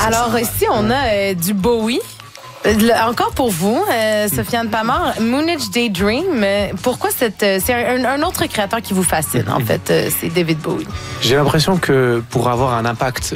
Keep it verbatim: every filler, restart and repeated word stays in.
Alors ici, on a euh, du Bowie. Encore pour vous, euh, Sofiane Pamar, Moonage Daydream. Euh, pourquoi cette, euh, c'est un, un autre créateur qui vous fascine, en fait, euh, c'est David Bowie. J'ai l'impression que pour avoir un impact